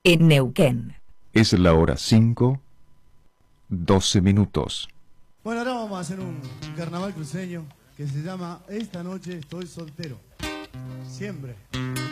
en Neuquén. Es la hora 5, 12 minutos. Bueno, ahora vamos a hacer un carnaval cruceño que se llama Esta noche estoy soltero. Siempre.